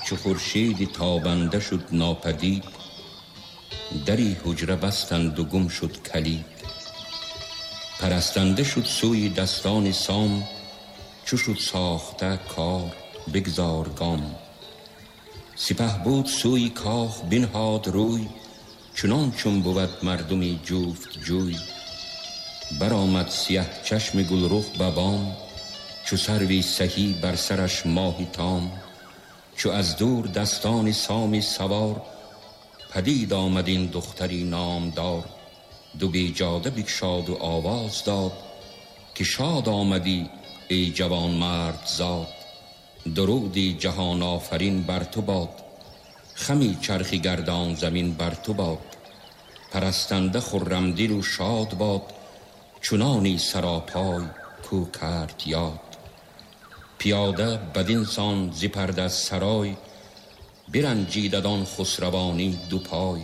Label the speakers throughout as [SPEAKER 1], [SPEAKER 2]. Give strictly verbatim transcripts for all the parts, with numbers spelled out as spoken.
[SPEAKER 1] چو خورشید تابنده شد ناپدید، دری حجره بستند و گم شد کلید. پرستنده شد سوی دستان سام، چو شد ساخته کار بگذار گام. سپهبد سوی کاخ بنهاد روی، چنان چون بود مردمی جفت جوی. برآمد سیه چشم گلرخ به بام، چو سروی سهی بر سرش ماهی تام. چو از دور دستان سام سوار، پدید آمد این دختری نامدار. دو بیجاده بگشاد و آواز داد، که شاد آمدی ای جوان مرد زاد. درودی جهان آفرین بر تو باد، خمی چرخی گردان زمین بر تو باد. پرستنده خرم دل و شاد باد، چنانی سراپای کو کرد یاد. پیاده بدین سان ز پرده از سرای، برنجید آن خسروانی دو پای.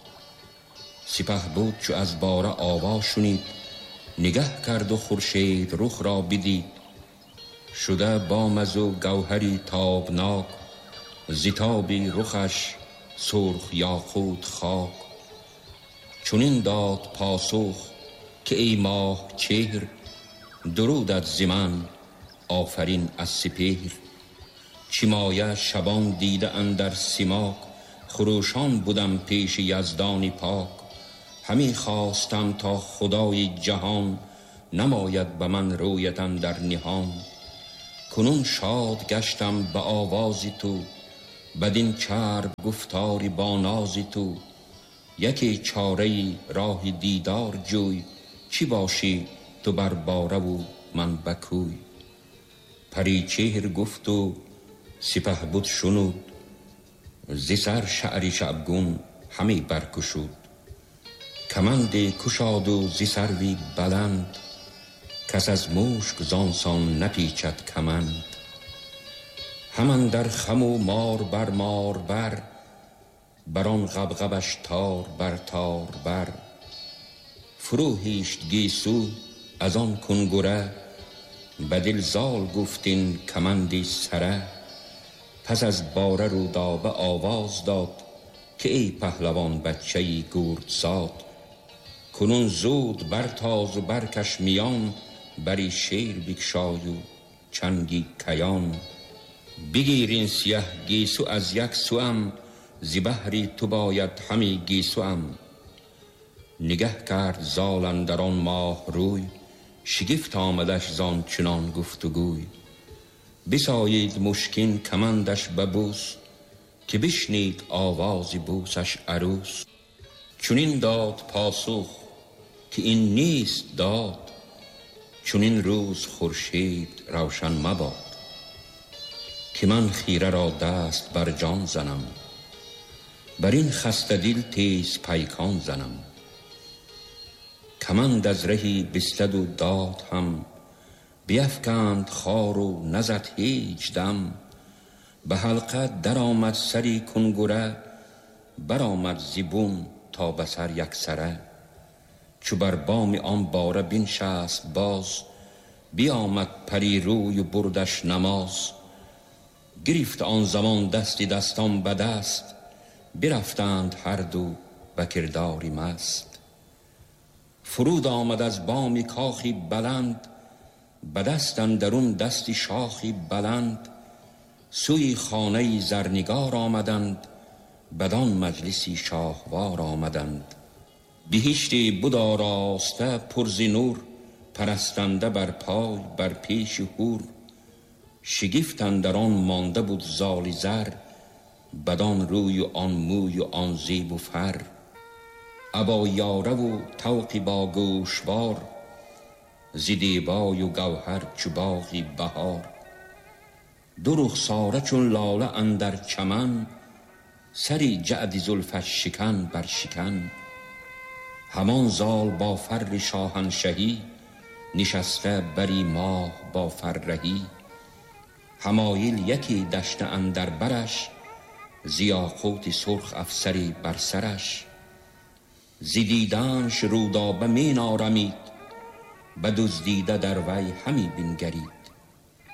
[SPEAKER 1] سپهبد چو از باره آوا شنید، نگه کرد و خورشید رخ را بدید. شده بامز و گوهری تابناک، ز تابی رخش سرخ یاقوت خاک. چنین داد پاسخ که ای ماه چهر، درودت ز من آفرین از سپهر. چه مایه شبان دیده اندر سیماک، خروشان بودم پیش یزدانی پاک. همی خواستم تا خدای جهان، نماید به من رویت اندر نهان. کنون شاد گشتم به آوازی تو، بدین چرب گفتاری با نازی تو. یکی چاره راه دیدار جوی، چی باشی تو بر باره و من بکوی. پری چهر گفت و سپهبد شنود، ز سر شعری شبگون همی برکشود. کمند کشاد و ز سروی بلند، کس از مشک زانسان نپیچد کمند. همان در خم و مار بر مار بر، بران غبغبش تار بر تار بر. فرو هیشت گیسو از آن کنگره، بدل زال گفتین کمندی سره. پس از باره رودابه آواز داد، که ای پهلوان بچه‌ای گردزاد. کنون زود برتاز و برکش میان، بری شیر بگشای و چنگی کیان. بگیر این سیه گیسو از یک سوام، ز بهر تو باید همی گیسوام. نگه کرد زال اندر آن ماه روی، شگفت آمدش زان چنان گفتگوی. بسایید مشکین کمندش به بوس، که بشنید آواز بوسش عروس. چنین داد پاسخ که این نیست داد، چنین روز خورشید روشن مباد. که من خیره را دست بر جان زنم، بر این خسته دل تیز پیکان زنم. کمند از رهی بستد و داد هم، بیفکند خار و نزد هیچ دم. به حلقه در آمد سری کنگره، بر آمد زبون تا به سر یک سره. چو بر بام آن باره بنشست باز، بیامد پری روی و بردش نماز. گرفت آن زمان دستی دستان به دست، برفتند هر دو به کرداری مست. فرود آمد از بامی کاخی بلند، به دست اندرون دستی شاخی بلند. سوی خانه زرنگار آمدند، بدان مجلسی شاهوار آمدند. بهشتی بود آراسته پر ز نور، پرستنده بر پای بر پیش حور. شگفت اندر آن مانده بود زال زر، بدان روی و آن موی و آن زیب و فر. ابا یاره و طوقی با گوشوار، ز دیبای و گوهر چو باغی بهار. دو رخساره چون لاله اندر چمن، سری جعد زلفش شکن بر شکن. همان زال با فر شاهنشهی، نشسته بری ماه با فرهی. همایل یکی دشته اندر برش، ز یاقوت سرخ افسری بر سرش. ز دیدنش رودابه می نارمید، بدزدیده در وی همی بنگرید.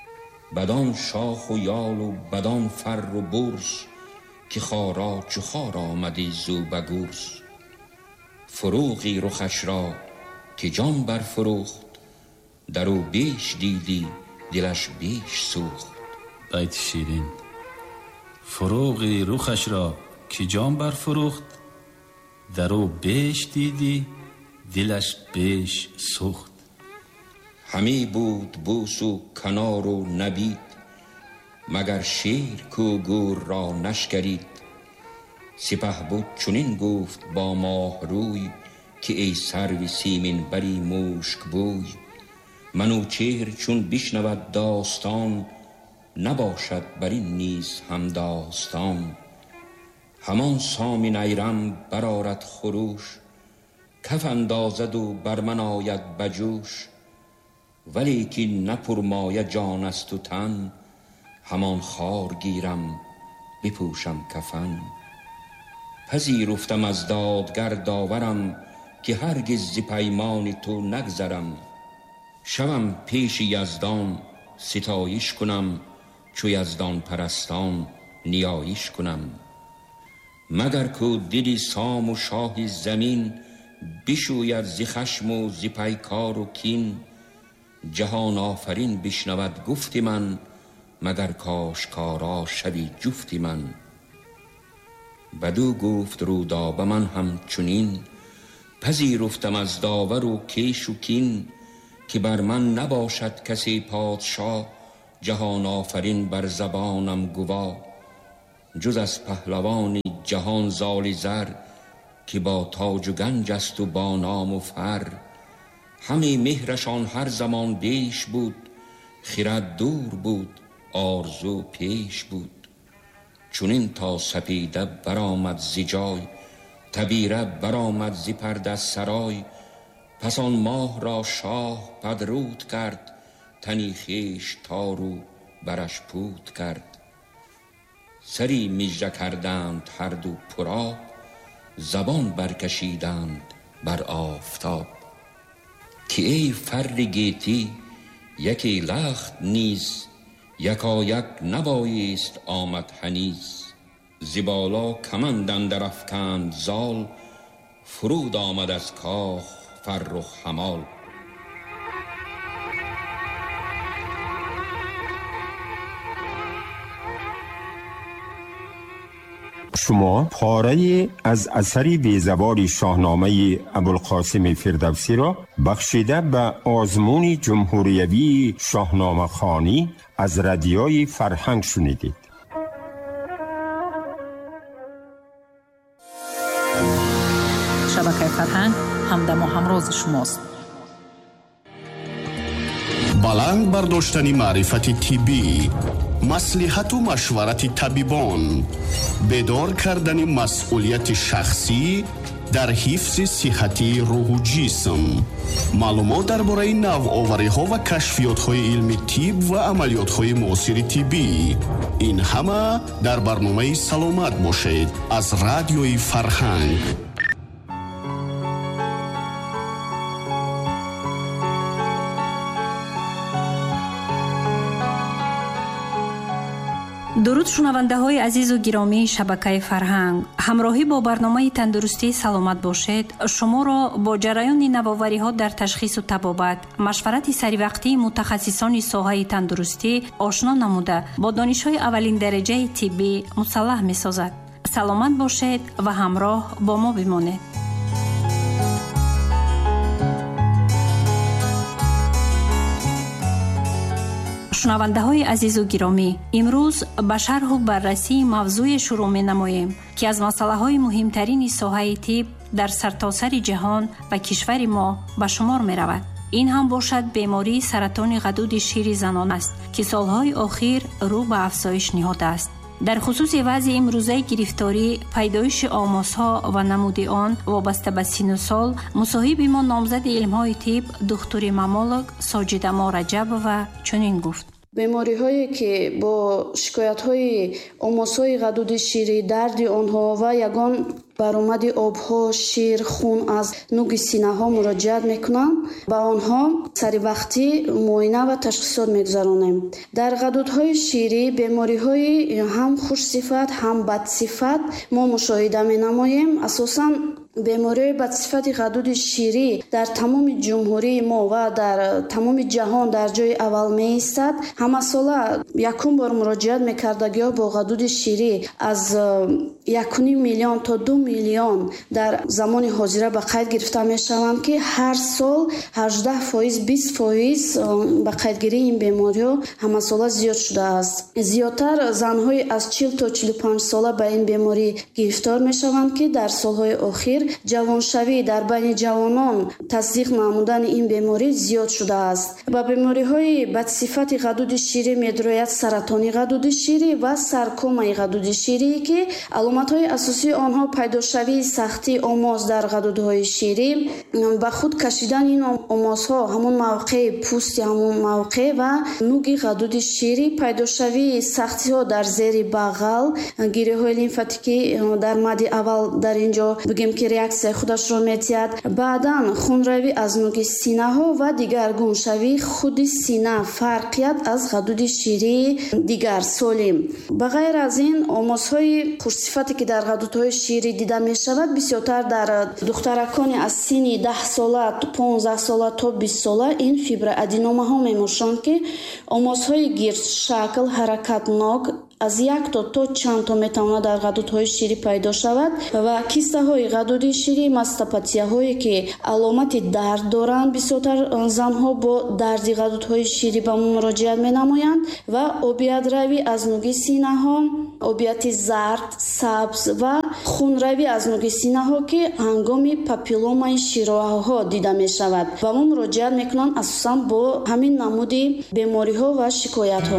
[SPEAKER 1] بدان شاخ و یال و بدان فر و برز، که خارا چو خار آمدی زو بگرز. فروغی رخش را که جان برفروخت، در او بیش دیدی دلش بیش سوخت.
[SPEAKER 2] بیت شیرین. فروغی رخش را که جان برفروخت، در او بیش دیدی دلش بیش سوخت.
[SPEAKER 1] همی بود بوس و کنار و نبید، مگر شیر کو گور را نشکرید. سپه بود چنین گفت با ماه روی، که ای سرو سیمین بری مشک بوی. منوچهر چون بشنود داستان، نباشد بر این نیز هم داستان. همان سام نیرم برآرد خروش، کف اندازد و بر من آید بجوش. ولی که نپرمایه جان است و تن، همان خار گیرم بپوشم کفن. پذیرفتم از دادگر داورم، که هرگز ز پیمان تو نگذرم. شوم پیش یزدان ستایش کنم، چو یزدان پرستان نیایش کنم. مگر کو دلی سام و شاه زمین، بشوید ز خشم و ز پیکار و کین. جهان آفرین بشنود گفت من، مگر کاشکارا شوی جفت من. بدو گفت رودا به من هم چنین، پذیرفتم از داور و کیش و کین. که بر من نباشد کسی پادشاه، جهان آفرین بر زبانم گواه. جز از پهلوان جهان زال زر، که با تاج و گنج است و با نام و فر. همی مهرشان هر زمان بیش بود، خرد دور بود آرزو پیش بود. چونین تا سپیده برآمد ز جای، تبیره برآمد ز پرده سرای. پس آن ماه را شاه پدرود کرد، تنی خویش تارو برش پود کرد. سری مژه کردند هر دو پرآب، زبان برکشیدند بر آفتاب. که ای فر گیتی یکی لخت نیز، یکایک نبایست آمد هنیز. ز بالا کمند اندر افکند زال، فرود آمد از کاخ فرخ همال.
[SPEAKER 3] شما پاره از اثری بیزبان شاهنامه ابوالقاسم فردوسی را بخشیده به آزمون جمهوریوی شاهنامه خوانی از رادیوی فرهنگ شنیدید.
[SPEAKER 4] شبکه فرهنگ همدم و همراز شماست.
[SPEAKER 5] баланд бардоштани маърифати тиббӣ, маслиҳату машварати табибон, бедор кардани масъулияти шахсӣ дар ҳифзи сиҳати рӯҳу ҷисм, маълумот дар бораи навовариҳо ва кашфиётҳои илми тиб ва амалиётҳои муосири тиббӣ. ин ҳама дар барномаи саломат бошед аз радиои Фарҳанг.
[SPEAKER 4] дуруд шунавандаҳои азизу гиромии шабакаи Фарҳанг, ҳамроҳӣ бо барномаи тандурустии саломат бошед шуморо бо ҷараёни навовариҳо дар ташхису табобат, машварати саривақтии мутахассисони соҳаи тандурустӣ ошно намуда бо донишҳои аввалиндараҷаи тиббӣ мусаллаҳ месозад. саломат бошед ва ҳамроҳ бо мо бимонед. шунавандаҳои азизу гиромӣ, имрӯз ба шарҳу баррасии мавзӯе шурӯъ менамоем, ки аз масъалаҳои муҳимтарини соҳаи тиб дар сартосари ҷаҳон ва кишвари мо ба шумор меравад. ин ҳам бошад бемории саратони ғадуди шири занон аст, ки солҳои охир рӯ ба афзоиш ниҳодааст. дар хусуси вазъи имрӯзаи гирифторӣ, пайдоиши омосҳо ва намуди он вобаста ба сину сол, мусоҳиби мо номзади илмҳои тиб духтури мамолог Соҷидамо Раҷабова чунин гуфт:
[SPEAKER 6] бемориҳое ки бо шикоятҳои омосҳои ғадуди ширӣ, дарди онҳо ва ягон баромади обҳо, шир, хун аз нуги синаҳо муроҷиат мекунанд, ба онҳо саривақтӣ муоина ва ташхисот мегузаронем. Дар ғадудҳои ширӣ бемориҳои ҳам хушсифат, ҳам бадсифат мо мушоҳида менамоем. Асосан бемориҳои бадсифати ғадуди ширӣ дар тамоми ҷумҳурии мо ва дар тамоми ҷаҳон дар ҷои аввал меистад. ҳамасола якум бор муроҷиат мекардагиҳо бо ғадуди ширӣ аз якуним миллион то ду миллион дар замони ҳозира ба қайд гирифта мешаванд, ки ҳар сол ҳаждаҳ фоиз бист фоиз ба қайдгирии ин бемориҳо ҳамасола зиёд шудааст. зиёдтар занҳои аз чил то чилу панҷ сола ба ин беморӣ гирифтор мешаванд, ки дар солҳои охир ҷавоншавӣ дар байни ҷавонон тасдиқ намудани ин беморӣ зиёд шудааст. ба бемориҳои бадсифати ғадуди ширӣ медирояд саратони ғадуди ширӣ ва саркомаи ғадуди ширӣ, ки аломатҳои асосии онҳо пайдошавии сахтии омоз дар ғадудҳои ширӣ, ба худ кашидани ин омозҳо ҳамон мавқеи пӯсти ҳамон мавқеъ ва нуги ғадуди ширӣ, пайдошавии сахтиҳо дар зери бағал, гириҳои лимфатикӣ дар мадди аввал дар ин ҷо бигем ки реаксияи худашро метиҳад, баъдан хунравӣ аз нуги синаҳо ва дигаргуншавии худи сина, фарқият аз ғадуди ширии дигар солим. ба ғайр аз ин омозҳои хушсифате ки дар ғадудҳои ширӣ дида мешавад бисёртар дар духтаракони аз синни даҳ сола понздаҳ сола то бист сола ин фиброаденомаҳо мебошанд, ки омозҳои гирдшакл ҳаракатнок аз як то то чанд то метавонад дар ғадудҳои ширӣ пайдо шавад ва кистаҳои ғадуди ширӣ, мастопатияҳое ки аломати дард доранд, бисёртар занҳо бо дарди ғадудҳои ширӣ ба мо муроҷиат менамоянд ва обиятравӣ аз нуги синаҳо, обияти зард, сабз ва хунравӣ аз нуги синаҳо, ки ҳангоми папилломаи широҳаҳо дида мешавад. Ба мо муроҷиат мекунанд асосан бо ҳамин намуди бемориҳо ва шикоятҳо.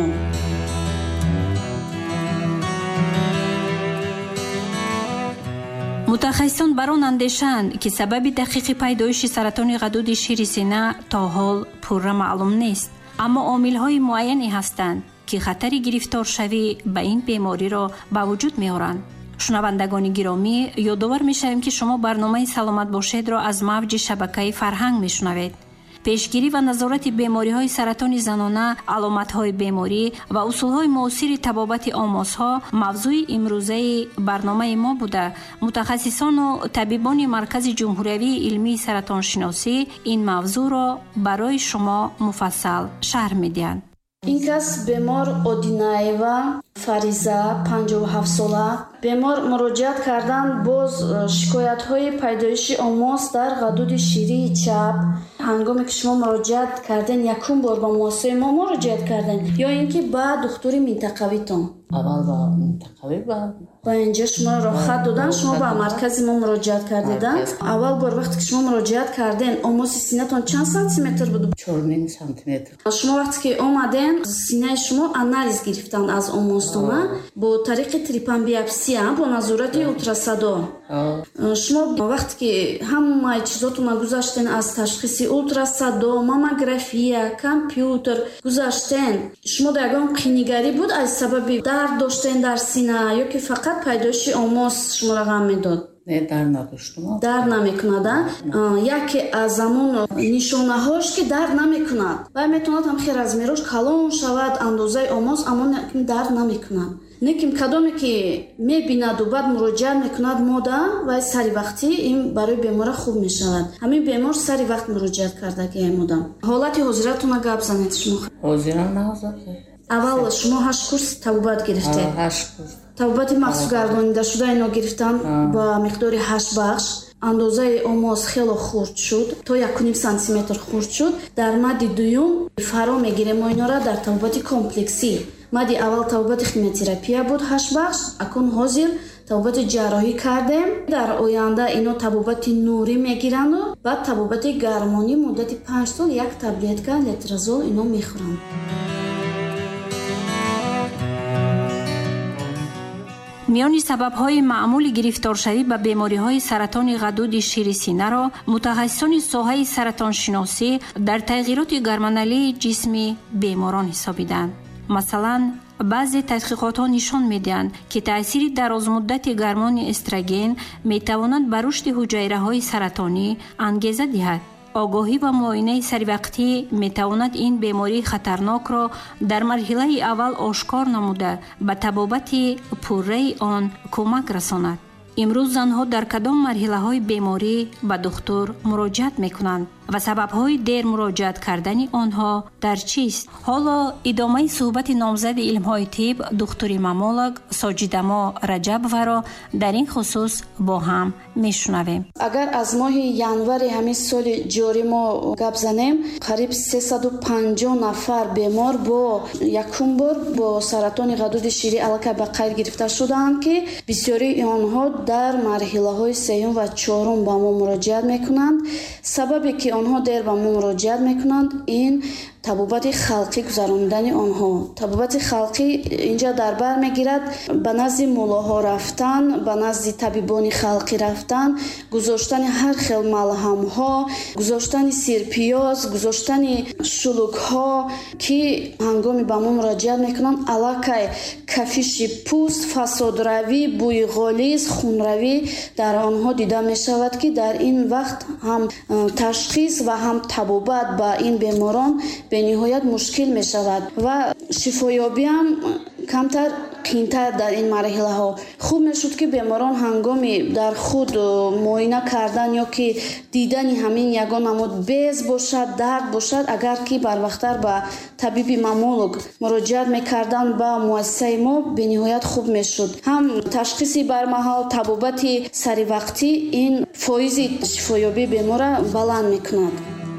[SPEAKER 4] мутахассисон бар он андешаанд, ки сабаби дақиқи пайдоиши саратони ғадуди шири сина то ҳол пурра маълум нест, аммо омилҳои муайяне ҳастанд, ки хатари гирифторшавӣ ба ин бемориро ба вуҷуд меоранд. шунавандагони гиромӣ, ёдовар мешавем, ки шумо барномаи саломат бошедро аз мавҷи шабакаи фарҳанг мешунавед. пешгирӣ ва назорати бемориҳои саратони занона, аломатҳои беморӣ ва усулҳои муосири табобати омозҳо мавзӯи имрӯзаи барномаи мо буда, мутахассисону табибони маркази ҷумҳуриявии илмии саратоншиносӣ ин мавзӯъро барои шумо муфассал шарҳ медиҳанд.
[SPEAKER 6] ин кас бемор Одинаева Фариза, панҷоҳу ҳафт сола, бемор муроҷиат кардан боз шикоятҳои пайдоиши омоз дар ғадуди ширии чап. ҳангоме ки шумо муроҷиат карден, якум бор ба муассисаи мо муроҷиат карден ё ин ки ба духтури минтақавитон?
[SPEAKER 7] аввал ба минтақавӣ ба
[SPEAKER 6] ба инҷо шумо рохат додан, шумо ба маркази мо муроҷиат кардедан. аввал бор вақте ки шумо муроҷиат карден, омози синатон чанд сантиметр буд?
[SPEAKER 7] чорним сантиметр.
[SPEAKER 6] шумо вақте ки омаден, синаи шумо анализ гирифтанд аз омозтона бо тариқи трипанбиопсия, бо назорати ултрасадо. шумо вақте ки ҳамаи чизотона гузаштен, аз ташхиси ултрасадо, маммография, компютер гузаштен, шумо дар ягон қинигарӣ буд аз сабаби дард доштен дар сина ё ки фақат пайдоиши омоз шуморо ғам медод?
[SPEAKER 7] не, дард надоштам.
[SPEAKER 6] дард намекунад. яке аз замон нишонаҳош ки дард намекунад. вай метавонад ҳам хел размерош калон шавад, андозаи омоз, аммо дард намекунад. неким кадоме ки мебинаду баъд муроҷиат мекунад мода, вай сари вақтӣ ин барои бемора хуб мешавад. ҳамин бемор сари вақт муроҷиат кардагия мода. ҳолати ҳозиратона гап занед шумо.
[SPEAKER 7] ҳозира назад.
[SPEAKER 6] аввал шумо ҳашт курс табобат гирифтед.
[SPEAKER 7] ҳашт курс
[SPEAKER 6] табобати махсус гардонида шуда ино гирифтан ба миқдори ҳашт бахш. андозаи омоз хело хурд шуд, то якуним сантиметр хурд шуд. дар мадди дуюм фаро мегирем мо инора дар табобати комплексӣ. мадди аввал табобати химиотерапия буд ҳашт бахш, акун ҳозир табобати ҷарроҳӣ кардем. дар оянда ино табобати нурӣ мегиранду баъд табобати гармонӣ муддати панҷ сол як таблетка летразол ино мехӯранд.
[SPEAKER 4] миёни сабабҳои маъмули гирифторшавӣ ба бемориҳои саратони ғадуди шири синаро мутахассисони соҳаи саратоншиносӣ дар тағйироти гормоналии ҷисми беморон ҳисобиданд. масалан, баъзе тадқиқотҳо нишон медиҳанд, ки таъсири дарозмуддати гормони эстроген метавонад ба рушди ҳуҷайраҳои саратонӣ ангеза диҳад. огоҳӣ ва муоинаи саривақтӣ метавонад ин бемории хатарнокро дар марҳилаи аввал ошкор намуда ба табобати пурраи он кӯмак расонад. имрӯз занҳо дар кадом марҳилаҳои беморӣ ба духтур муроҷиат мекунанд ва сабабҳои дер муроҷиат кардани онҳо дар чист? ҳоло идомаи суҳбати номзади илмҳои тиб духтури мамолог Соҷидамо Раҷабоваро дар ин хусус бо ҳам мешунавем.
[SPEAKER 6] агар аз моҳи январи ҳамин соли ҷорӣ мо гап занем, қариб сесаду панҷоҳ нафар бемор бо якум бор бо саратони ғадуди ширӣ аллакай ба қайд гирифта шудаанд, ки бисёрии онҳо дар марҳилаҳои сеюм ва чорум ба мо муроҷиат мекунанд. сабабе ки онҳо дер ба мо муроҷиат мекунанд, ин табобати халқӣ гузарондани онҳо. табобати халқӣ инҷа дар бар мегирад ба назди муллоҳо рафтан, ба назди табибони халқӣ рафтан, гузоштани ҳар хел малҳамҳо, гузоштани сирпиёз, гузоштани шулукҳо, ки ҳангоми ба мо муроҷиат мекунанд аллакай кафиши пӯст, фасодравӣ, бӯи ғолиз, хунравӣ дар онҳо дида мешавад, ки дар ин вақт ҳам ташхис ва ҳам табобат ба ин беморон бениҳоят мушкил мешавад ва шифоёбӣ ҳам камтар қиинтар дар ин марҳилаҳо. хуб мешуд, ки беморон ҳангоми дар худ муоина кардан ё ки дидани ҳамин ягон намуд без бошад, дард бошад, агар ки барвақттар ба табиби мамолог муроҷиат мекардан ба муассисаи мо, бениҳоят хуб мешуд. ҳам ташхиси бармаҳал, табобати саривақтӣ ин фоизи шифоёбии бемора баланд мекунад.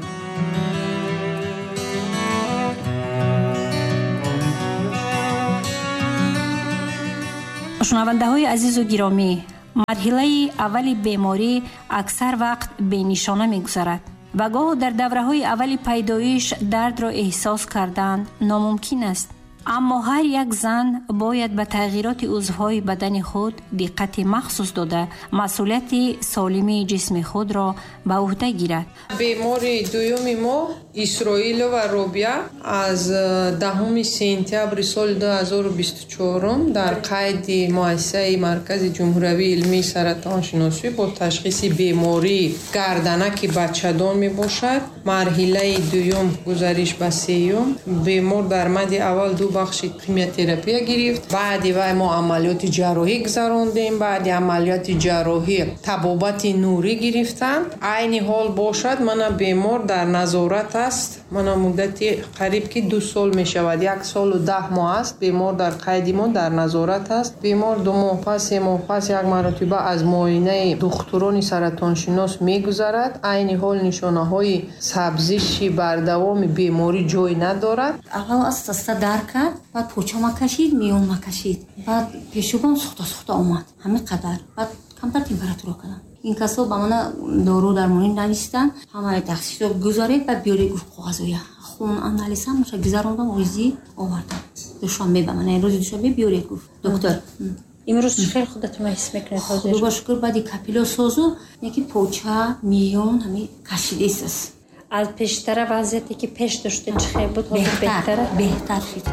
[SPEAKER 4] шунавандаҳои азизу гиромӣ, марҳилаи аввали беморӣ аксар вақт бенишона мегузарад ва гоҳ дар давраҳои аввали пайдоиш дардро эҳсос кардан номумкин аст. аммо ҳар як зан бояд ба тағйироти узвҳои бадани худ диққати махсус дода масъулияти солимии ҷисми худро ба уҳда гирад.
[SPEAKER 8] бемори дуюми мо Исроилова Робия аз даҳуми сентябри соли ду ҳазору бисту чорум дар қайди муассисаи Маркази ҷумҳуриявии илмии саратоншиносӣ бо ташхиси бемории гарданаки бачадон мебошад. марҳилаи дуюм гузариш ба сеюм. бемор дар мадди аввал ду бахши химиотерапия гирифт. баъди вай мо амалиёти ҷарроҳӣ гузарондем. баъди амалиёти ҷарроҳӣ табобати нурӣ гирифтанд. айни ҳол бошад, мана бемор дар назорат аст. мана муддати қариб ки ду сол мешавад, як солу даҳ моҳ аст бемор дар қайди мо дар назорат аст. бемор ду моҳ пас се моҳ пас як маротиба аз муоинаи духтурони саратоншинос мегузарад. айни ҳол нишонаҳои сабзиши бардавоми беморӣ ҷой надорад.
[SPEAKER 7] аввал аста-аста дар кард, баъд почама кашид, миёнма кашид, баъд пешубон сухта-сухта омад, ҳамин қадар, баъд камтар температура кардам. ин касо ба мана дору дармонӣ нависитанд, ҳамаи тахсисро гузаред ва биёред гуфт қоғазоя хун анализ ҳамаша гузарондам, рӯзи овардам. душанбе ба мана рӯзи душанбе биёред гуфт доктор.
[SPEAKER 4] имрӯз чӣ хел худатон ҳис мекунед?
[SPEAKER 7] худо шукр, баъди капилосозу яки поча, миён ҳамин кашидест аст.
[SPEAKER 4] аз пештара вазъияте ки пеш доштед чӣ хел буд? ҳозир беҳтара?
[SPEAKER 7] беҳтар шуд.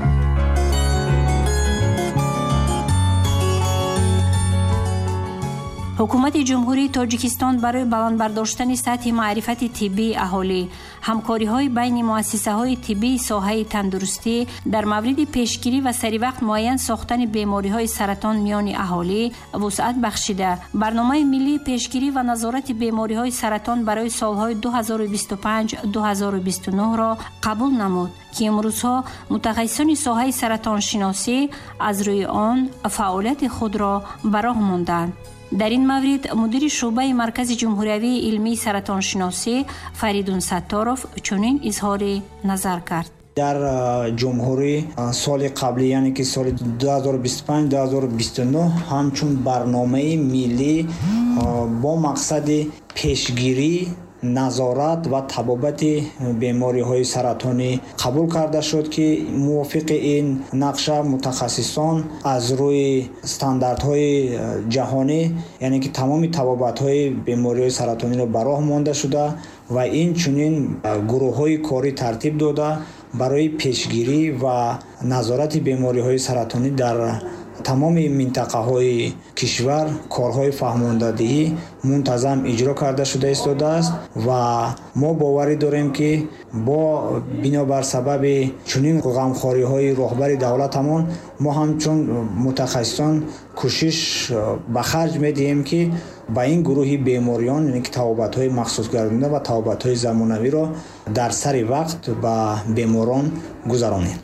[SPEAKER 4] ҳукумати ҷумҳурии Тоҷикистон барои баландбардоштани сатҳи маърифати тиббии аҳолӣ, ҳамкориҳои байни муассисаҳои тиббии соҳаи тандурустӣ дар мавриди пешгирӣ ва саривақт муайян сохтани бемориҳои саратон миёни аҳолӣ вусъат бахшида барномаи миллии пешгирӣ ва назорати бемориҳои саратон барои солҳои ду ҳазору бисту панҷ - ду ҳазору бисту нӯҳ-ро қабул намуд, ки имрӯзҳо мутахассисони соҳаи саратоншиносӣ аз рӯи он фаъолияти худро ба роҳ монданд. дар ин маврид мудири шуъбаи Маркази ҷумҳуриявии илмии саратоншиносӣ Фаридун Сатторов чунин изҳори назар кард.
[SPEAKER 9] дар ҷумҳурӣ соли қаблӣ, яъне ки соли ду ҳазору бисту панҷ - ду ҳазору бисту нӯҳ ҳамчун барномаи миллӣ бо мақсади пешгирӣ, назорат ва табобати бемориҳои саратонӣ қабул карда шуд, ки мувофиқи ин нақша мутахассисон аз рӯи стандартҳои ҷаҳонӣ, яъне ки тамоми табобатҳои бемориҳои саратониро ба роҳ монда шуда ва инчунин гурӯҳҳои корӣ тартиб дода барои пешгирӣ ва назорати бемориҳои саратонӣ дар тамоми минтақаҳои кишвар корҳои фаҳмондадиҳӣ мунтазам иҷро карда шуда истодааст ва мо боварӣ дорем ки бо бинобар сабаби чунин ғамхориҳои роҳбари давлатамон мо ҳамчун мутахассисон кӯшиш ба харҷ медиҳем ки ба ин гурӯҳи бемориён, яъне ки табобатҳои махсусгардонда ва табобатҳои замонавиро дар сари вақт ба беморон гузаронем.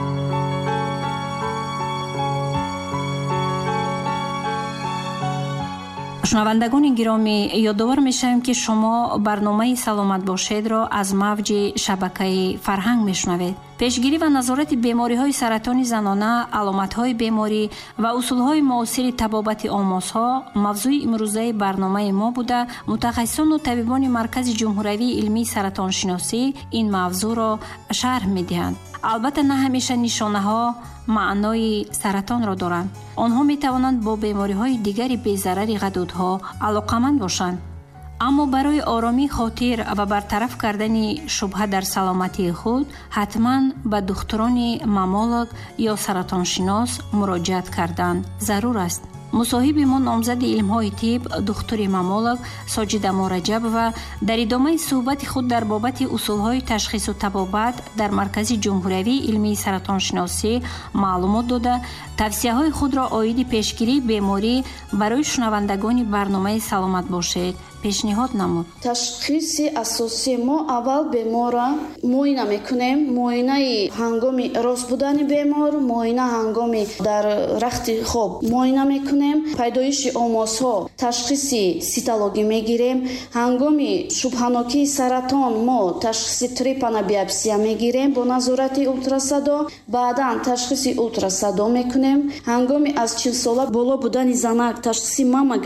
[SPEAKER 4] шунавандагони гиромӣ, ёдовар мешавем ки шумо барномаи саломат бошедро аз мавҷи шабакаи фарҳанг мешунавед. пешгирӣ ва назорати бемориҳои саратони занона, аломатҳои беморӣ ва усулҳои муосири табобати омосҳо мавзӯи имрӯзаи барномаи мо буда, мутахассисону табибони маркази ҷумҳуравии илмии саратоншиносӣ ин мавзӯъро шарҳ медиҳанд. албатта на ҳамеша нишонаҳо маънои саратонро доранд. онҳо метавонанд бо бемориҳои дигари безарари ғадудҳо алоқаманд бошанд. аммо барои оромии хотир ва бартараф кардани шубҳа дар саломатии худ ҳатман ба духтурони маммолог ё саратоншинос муроҷиат кардан зарур аст. мусоҳиби мо номзади илмҳои тиб духтури маммолог соҷида мураҷабова дар идомаи суҳбати худ дар бобати усулҳои ташхису табобат дар маркази ҷумҳуравии илмии саратоншиносӣ маълумот дода, тавсияҳои худро оиди пешгирии беморӣ барои шунавандагони барномаи саломат бошед пешниҳод намуд.
[SPEAKER 6] ташхиси асосии мо аввал бемора муоина мекунем. муоинаи ҳангоми рост будани бемор, муоина ҳангоми дар рахти хоб муоина мекунем. пайдоиши омосҳо ташхиси ситологӣ мегирем. ҳангоми шубҳанокии саратон мо ташхиси трепанобиопсия мегирем бо назорати ултрасадо. баъдан ташхиси ултрасадо мекунем. ҳангоми аз чил сола боло будани занак ташхиси маммография